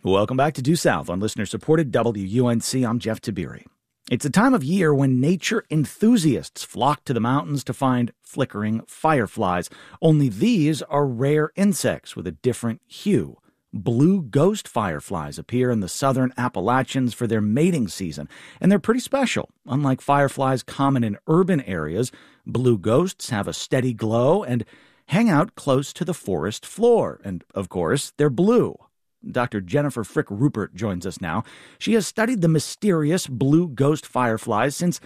Welcome back to Due South on listener-supported WUNC. I'm Jeff Tiberi. It's a time of year when nature enthusiasts flock to the mountains to find flickering fireflies. Only these are rare insects with a different hue. Blue ghost fireflies appear in the southern Appalachians for their mating season, and they're pretty special. Unlike fireflies common in urban areas, blue ghosts have a steady glow and hang out close to the forest floor. And, of course, they're blue. Dr. Jennifer Frick Rupert joins us now. She has studied the mysterious blue ghost fireflies since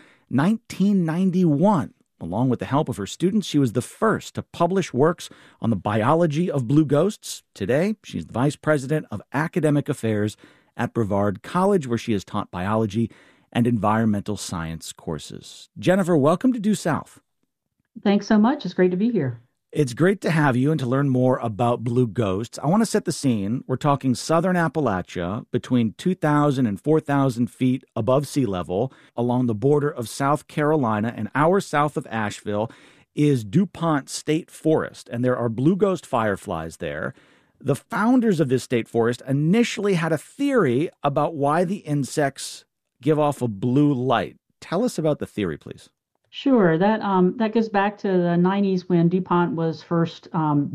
1991. Along with the help of her students, she was the first to publish works on the biology of blue ghosts. Today, she's the vice president of academic affairs at Brevard College, where she has taught biology and environmental science courses. Jennifer, welcome to Due South. Thanks so much. It's great to be here. It's great to have you and to learn more about blue ghosts. I want to set the scene. We're talking southern Appalachia, between 2,000 and 4,000 feet above sea level, along the border of South Carolina, and hours south of Asheville is DuPont State Forest, and there are blue ghost fireflies there. The founders of this state forest initially had a theory about why the insects give off a blue light. Tell us about the theory, please. Sure. That goes back to the 90s when DuPont was first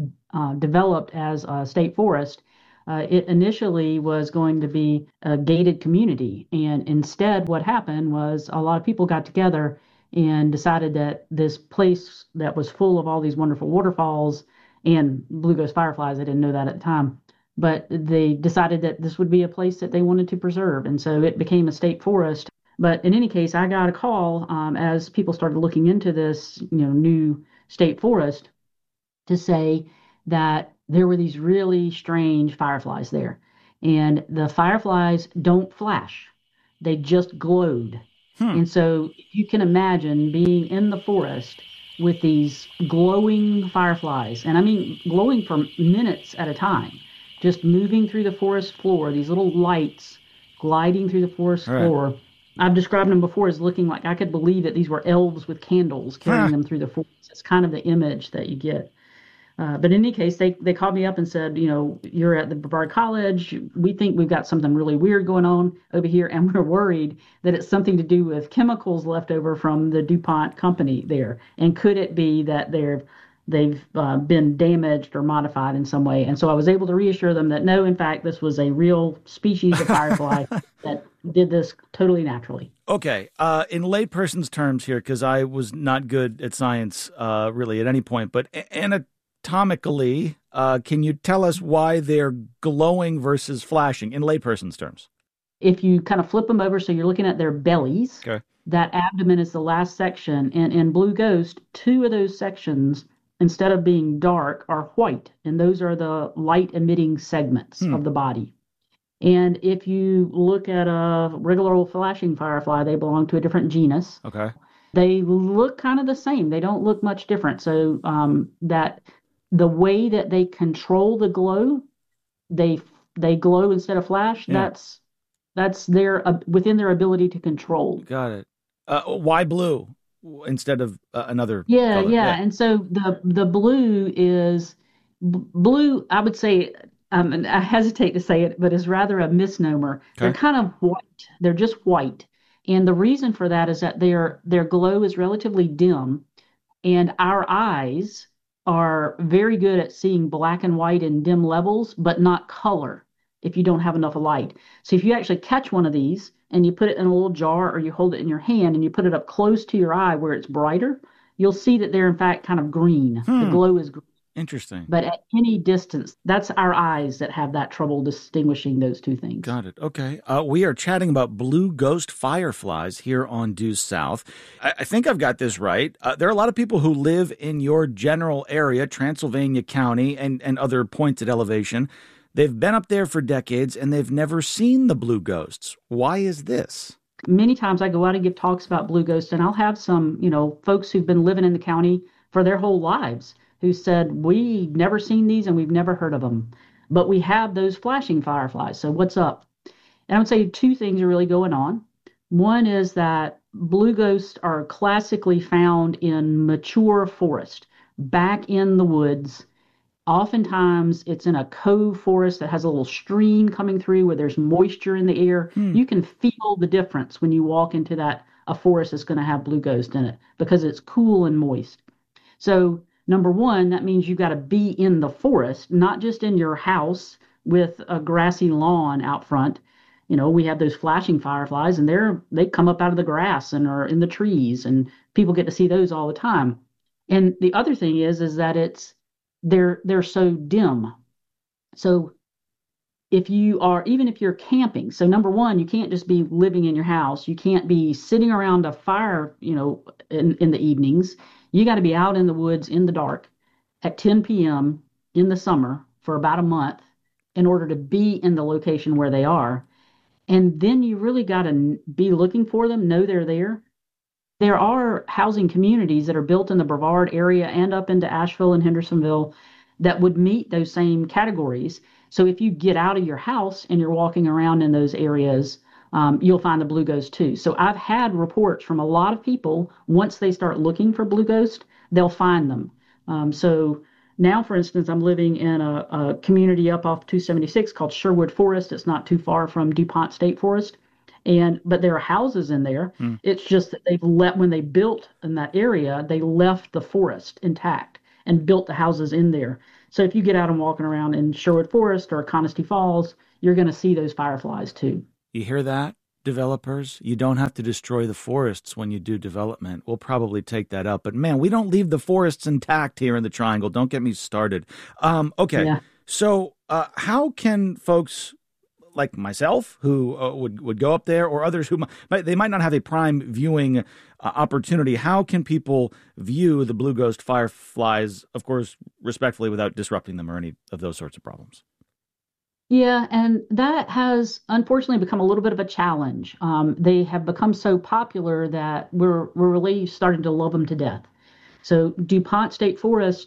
developed as a state forest. It initially was going to be a gated community. And instead, what happened was a lot of people got together and decided that this place that was full of all these wonderful waterfalls and blue ghost fireflies, I didn't know that at the time, but they decided that this would be a place that they wanted to preserve. And so it became a state forest. But in any case, I got a call as people started looking into this, new state forest to say that there were these really strange fireflies there. And the fireflies don't flash. They just glowed. And so you can imagine being in the forest with these glowing fireflies. And I mean, glowing for minutes at a time, just moving through the forest floor, these little lights gliding through the forest floor. I've described them before as looking like I could believe that these were elves with candles carrying them through the forest. It's kind of the image that you get. But in any case, they called me up and said, you're at the Brevard College. We think we've got something really weird going on over here, and we're worried that it's something to do with chemicals left over from the DuPont company there. And could it be that they've been damaged or modified in some way? And so I was able to reassure them that no, in fact, this was a real species of firefly that did this totally naturally. Okay. In layperson's terms here, because I was not good at science really at any point, but anatomically, can you tell us why they're glowing versus flashing in layperson's terms? If you kind of flip them over so you're looking at their bellies, okay, that abdomen is the last section. And in Blue Ghost, two of those sections, instead of being dark, are white. And those are the light-emitting segments of the body. And if you look at a regular old flashing firefly, they belong to a different genus. Okay. They look kind of the same. They don't look much different. So that the way that they control the glow, they glow instead of flash. Yeah. That's their within their ability to control. Got it. Why blue instead of another Yeah, color? yeah. And so the blue is blue. I would say. And I hesitate to say it, but it's rather a misnomer. Okay. They're kind of white. They're just white. And the reason for that is that their glow is relatively dim, and our eyes are very good at seeing black and white in dim levels, but not color if you don't have enough light. So if you actually catch one of these and you put it in a little jar or you hold it in your hand and you put it up close to your eye where it's brighter, you'll see that they're in fact kind of green. The glow is green. Interesting. But at any distance, that's our eyes that have that trouble distinguishing those two things. Got it. Okay. We are chatting about blue ghost fireflies here on Due South. I think I've got this right. There are a lot of people who live in your general area, Transylvania County, and other points at elevation. They've been up there for decades, and they've never seen the blue ghosts. Why is this? Many times I go out and give talks about blue ghosts, and I'll have some, folks who've been living in the county for their whole lives who said, we've never seen these and we've never heard of them, but we have those flashing fireflies. So what's up? And I would say two things are really going on. One is that blue ghosts are classically found in mature forest, back in the woods, Oftentimes, it's in a cove forest that has a little stream coming through where there's moisture in the air. Hmm. You can feel the difference when you walk into a forest that's going to have blue ghost in it because it's cool and moist. So, number one, that means you got to be in the forest, not just in your house with a grassy lawn out front. We have those flashing fireflies, and they come up out of the grass and are in the trees, and people get to see those all the time. And the other thing is that they're so dim. So even if you're camping, so number one, you can't just be living in your house. You can't be sitting around a fire, in the evenings. You got to be out in the woods in the dark at 10 p.m. in the summer for about a month in order to be in the location where they are. And then you really got to be looking for them, know they're there. There are housing communities that are built in the Brevard area and up into Asheville and Hendersonville that would meet those same categories. So if you get out of your house and you're walking around in those areas, you'll find the blue ghost too. So I've had reports from a lot of people, once they start looking for blue ghost, they'll find them. So now, for instance, I'm living in a community up off 276 called Sherwood Forest. It's not too far from DuPont State Forest. But there are houses in there. Hmm. It's just that when they built in that area, they left the forest intact and built the houses in there. So if you get out and walking around in Sherwood Forest or Conisty Falls, you're going to see those fireflies too. You hear that, developers? You don't have to destroy the forests when you do development. We'll probably take that up. But man, we don't leave the forests intact here in the Triangle. Don't get me started. Okay. Yeah. So how can folks like myself who would go up there, or others who they might not have a prime viewing opportunity, how can people view the blue ghost fireflies, of course, respectfully, without disrupting them or any of those sorts of problems? Yeah, and that has unfortunately become a little bit of a challenge. They have become so popular that we're really starting to love them to death. So DuPont State Forest,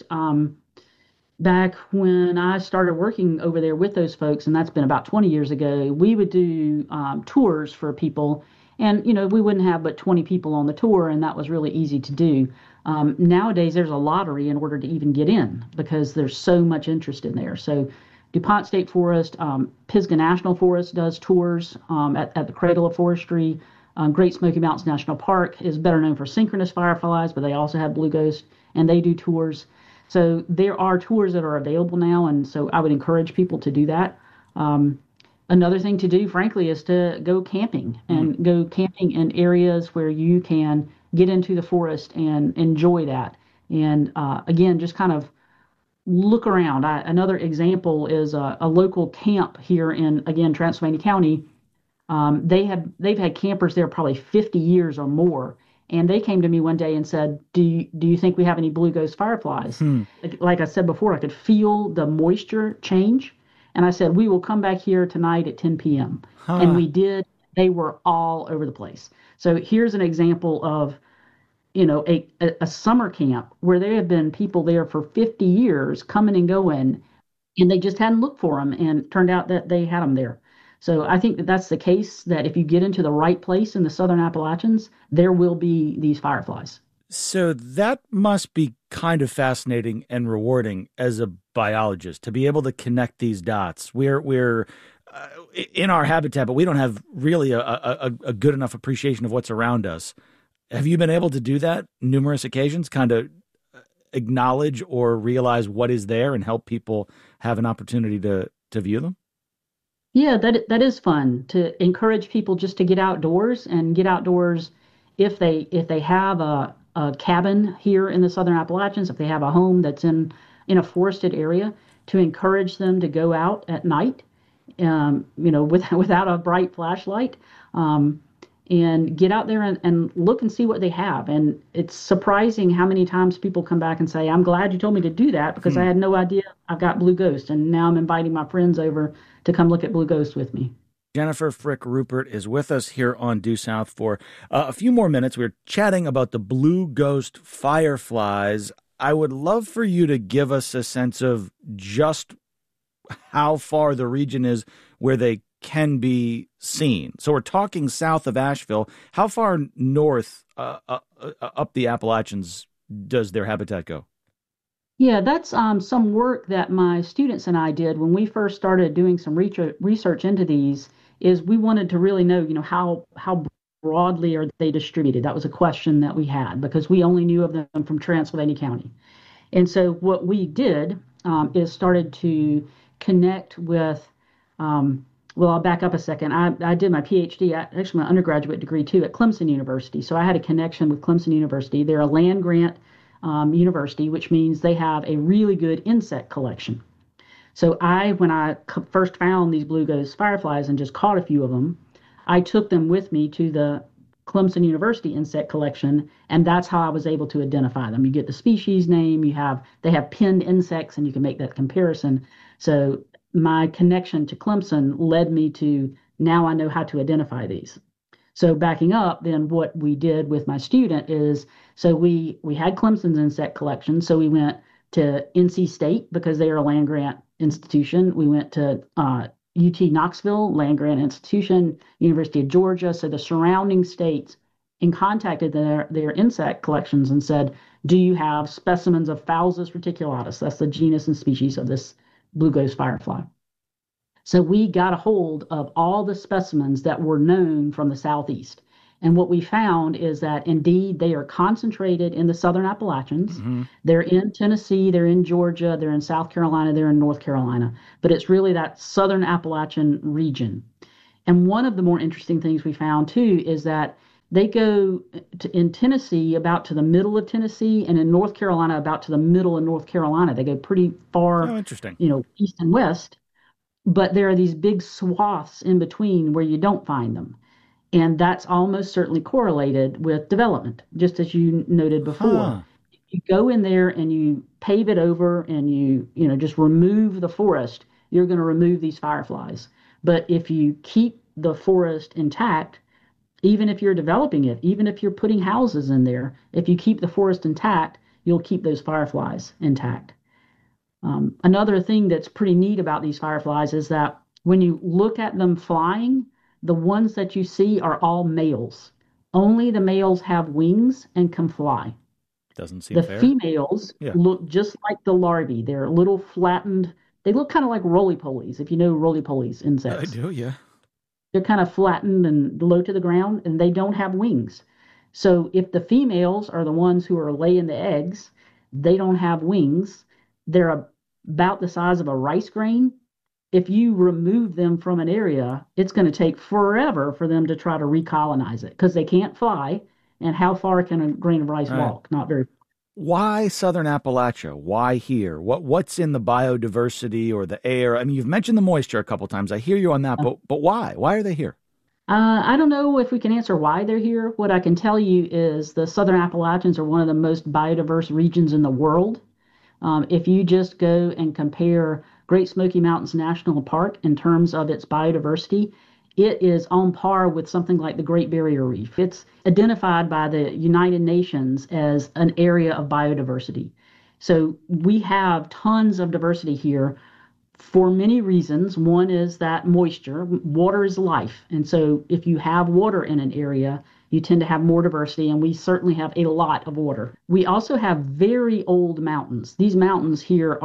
back when I started working over there with those folks, and that's been about 20 years ago, we would do tours for people. And, we wouldn't have but 20 people on the tour, and that was really easy to do. Nowadays, there's a lottery in order to even get in because there's so much interest in there. So DuPont State Forest, Pisgah National Forest does tours at the Cradle of Forestry. Great Smoky Mountains National Park is better known for synchronous fireflies, but they also have blue ghost, and they do tours. So there are tours that are available now, and so I would encourage people to do that. Another thing to do, frankly, is to go camping and go camping in areas where you can get into the forest and enjoy that. And again, just kind of look around. Another example is a local camp here in, again, Transylvania County. They've had campers there probably 50 years or more, and they came to me one day and said, "Do you think we have any blue ghost fireflies?" Hmm. Like I said before, I could feel the moisture change, and I said, "We will come back here tonight at 10 p.m." And Huh. we did. They were all over the place. So here's an example of a summer camp where there have been people there for 50 years coming and going, and they just hadn't looked for them, and turned out that they had them there. So I think that that's the case, that if you get into the right place in the Southern Appalachians, there will be these fireflies. So that must be kind of fascinating and rewarding as a biologist to be able to connect these dots. We're in our habitat, but we don't have really a good enough appreciation of what's around us. Have you been able to do that numerous occasions, kind of acknowledge or realize what is there and help people have an opportunity to view them? Yeah, that is fun to encourage people just to get outdoors and get outdoors if they have a cabin here in the Southern Appalachians, if they have a home that's in a forested area, to encourage them to go out at night, without a bright flashlight, um, and get out there and look and see what they have. And it's surprising how many times people come back and say, "I'm glad you told me to do that because I Hmm. had no idea I've got blue ghost, and now I'm inviting my friends over to come look at blue ghost with me." Jennifer Frick Rupert is with us here on Due South for a few more minutes. We're chatting about the blue ghost fireflies. I would love for you to give us a sense of just how far the region is where they can be seen. So we're talking south of Asheville. How far north up the Appalachians does their habitat go? Yeah, that's some work that my students and I did when we first started doing some research into these. Is we wanted to really know, how broadly are they distributed? That was a question that we had because we only knew of them from Transylvania County. And so what we did is started to connect with, um, well, I'll back up a second. I did my PhD, actually my undergraduate degree too, at Clemson University. So I had a connection with Clemson University. They're a land grant university, which means they have a really good insect collection. So when I first found these blue ghost fireflies and just caught a few of them, I took them with me to the Clemson University insect collection, and that's how I was able to identify them. You get the species name, they have pinned insects, and you can make that comparison. So my connection to Clemson led me to now I know how to identify these. So backing up, then what we did with my student is so we had Clemson's insect collection. So we went to NC State because they are a land grant institution. We went to UT Knoxville, land grant institution, University of Georgia. So the surrounding states and contacted their insect collections and said, do you have specimens of Phallus reticulatus? That's the genus and species of this blue ghost firefly. So we got a hold of all the specimens that were known from the Southeast. And what we found is that indeed they are concentrated in the Southern Appalachians. Mm-hmm. They're in Tennessee, they're in Georgia, they're in South Carolina, they're in North Carolina. But it's really that Southern Appalachian region. And one of the more interesting things we found too is that they go in Tennessee about to the middle of Tennessee, and in North Carolina about to the middle of North Carolina. They go pretty far, Oh, interesting. East and west, but there are these big swaths in between where you don't find them. And that's almost certainly correlated with development, just as you noted before. Huh. You go in there and you pave it over and just remove the forest, you're going to remove these fireflies. But if you keep the forest intact, even if you're developing it, even if you're putting houses in there, if you keep the forest intact, you'll keep those fireflies intact. Another thing that's pretty neat about these fireflies is that when you look at them flying, the ones that you see are all males. Only the males have wings and can fly. Doesn't seem The fair. females Yeah, look just like the larvae. They're little flattened, they look kind of like roly-polies, if you know roly-polies I insects. do. Yeah. They're kind of flattened and low to the ground, and they don't have wings. So if the females are the ones who are laying the eggs, they don't have wings. They're about the size of a rice grain. If you remove them from an area, it's going to take forever for them to try to recolonize it because they can't fly. And how far can a grain of rice All right. walk? Not very. Why Southern Appalachia? Why here? What's in the biodiversity or the air? I mean, you've mentioned the moisture a couple times. I hear you on that, but why? Why are they here? I don't know if we can answer why they're here. What I can tell you is the Southern Appalachians are one of the most biodiverse regions in the world. If you just go and compare Great Smoky Mountains National Park in terms of its biodiversity, it is on par with something like the Great Barrier Reef. It's identified by the United Nations as an area of biodiversity. So we have tons of diversity here for many reasons. One is that moisture, water is life. And so if you have water in an area, you tend to have more diversity, and we certainly have a lot of water. We also have very old mountains. These mountains here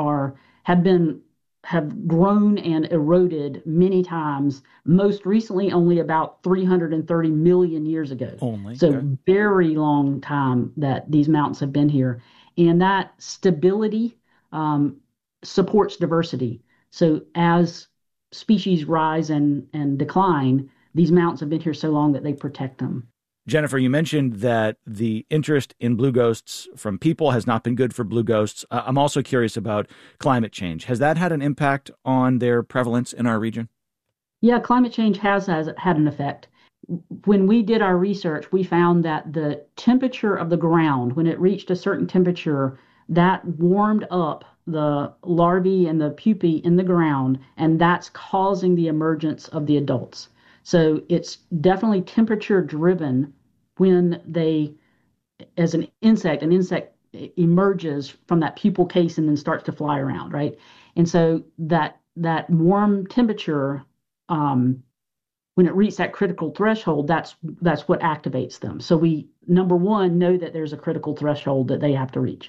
have grown and eroded many times, most recently only about 330 million years ago. Only. So Okay. very long time that these mountains have been here. And that stability um, supports diversity. So as species rise and decline, these mountains have been here so long that they protect them. Jennifer, you mentioned that the interest in blue ghosts from people has not been good for blue ghosts. I'm also curious about climate change. Has that had an impact on their prevalence in our region? Yeah, climate change has had an effect. When we did our research, we found that the temperature of the ground, when it reached a certain temperature, that warmed up the larvae and the pupae in the ground, and that's causing the emergence of the adults. So it's definitely temperature driven when as an insect emerges from that pupal case and then starts to fly around, right? And so that warm temperature, when it reaches that critical threshold, that's what activates them. So we, number one, know that there's a critical threshold that they have to reach.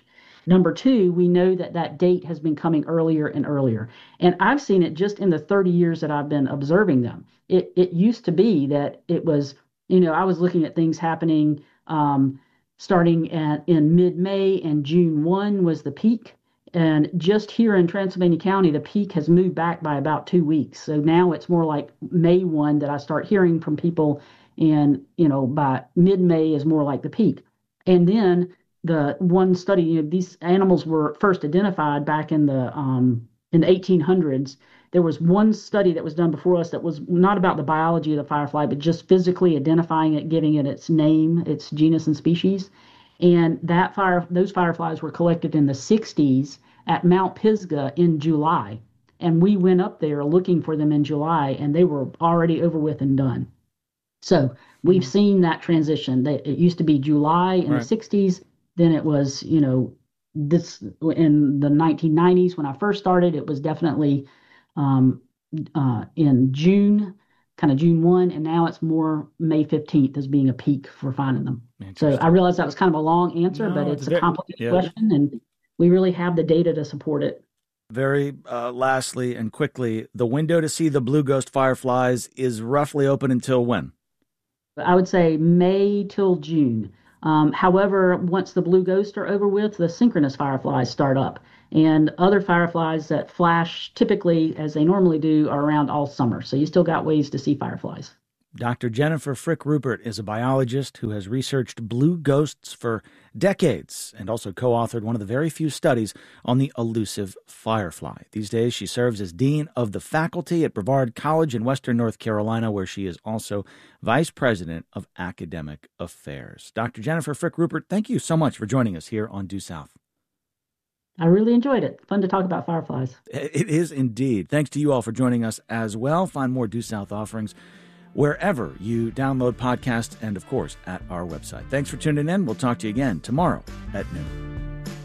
Number two, we know that that date has been coming earlier and earlier. And I've seen it just in the 30 years that I've been observing them. It used to be that it was, I was looking at things happening starting in mid-May, and June 1 was the peak. And just here in Transylvania County, the peak has moved back by about 2 weeks. So now it's more like May 1 that I start hearing from people. And, by mid-May is more like the peak. And then the one study, these animals were first identified back in the 1800s. There was one study that was done before us that was not about the biology of the firefly, but just physically identifying it, giving it its name, its genus and species. And those fireflies were collected in the 60s at Mount Pisgah in July. And we went up there looking for them in July, and they were already over with and done. So we've seen that transition. It used to be July in the 60s. Then it was, this in the 1990s when I first started, it was definitely in June, kind of June 1, and now it's more May 15th as being a peak for finding them. So I realized that was kind of a long answer, but it's a complicated question, and we really have the data to support it. Very lastly and quickly, the window to see the blue ghost fireflies is roughly open until when? I would say May till June. However, once the blue ghosts are over with, the synchronous fireflies start up. And other fireflies that flash typically, as they normally do, are around all summer. So you still got ways to see fireflies. Dr. Jennifer Frick Rupert is a biologist who has researched blue ghosts for decades and also co-authored one of the very few studies on the elusive firefly. These days, she serves as dean of the faculty at Brevard College in Western North Carolina, where she is also vice president of academic affairs. Dr. Jennifer Frick Rupert, thank you so much for joining us here on Due South. I really enjoyed it. Fun to talk about fireflies. It is indeed. Thanks to you all for joining us as well. Find more Due South offerings wherever you download podcasts and, of course, at our website. Thanks for tuning in. We'll talk to you again tomorrow at noon.